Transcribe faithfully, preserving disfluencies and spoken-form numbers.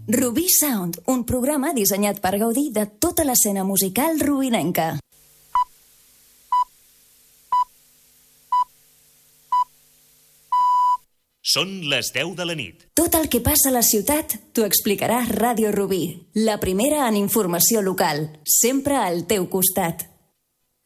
Rubí Sound, un programa dissenyat per gaudir de tota l'escena musical rubinenca. Són les deu de la nit. Tot el que passa a la ciutat t'ho explicarà Ràdio Rubí, la primera en informació local, sempre al teu costat.